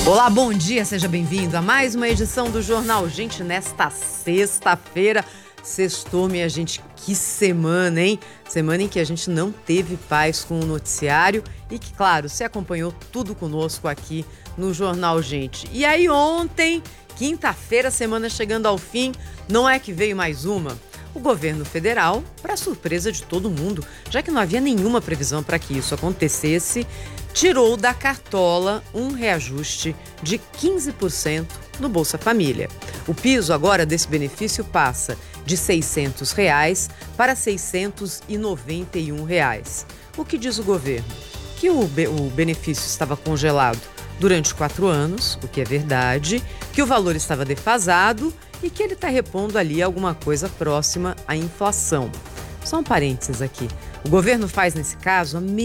Olá, bom dia, seja bem-vindo a mais uma edição do Jornal Gente nesta sexta-feira. Sextou, minha gente, que semana, hein? Semana em que a gente não teve paz com o noticiário e que, claro, você acompanhou tudo conosco aqui no Jornal Gente. E aí ontem, quinta-feira, semana chegando ao fim, não é que veio mais uma? O governo federal, para surpresa de todo mundo, já que não havia nenhuma previsão para que isso acontecesse, tirou da cartola um reajuste de 15% no Bolsa Família. O piso agora desse benefício passa de R$ 600 para R$ 691. O que diz o governo? Que o benefício estava congelado durante 4 anos, o que é verdade, que o valor estava defasado e que ele está repondo ali alguma coisa próxima à inflação. Só um parênteses aqui. O governo faz, nesse caso, a